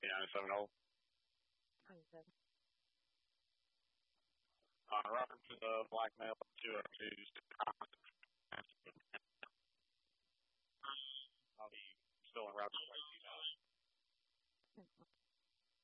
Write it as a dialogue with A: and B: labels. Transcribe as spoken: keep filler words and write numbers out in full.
A: nine seven zero.
B: ninety-seven.
A: Uh, reference to the blackmail to uh, to I'll be still in route to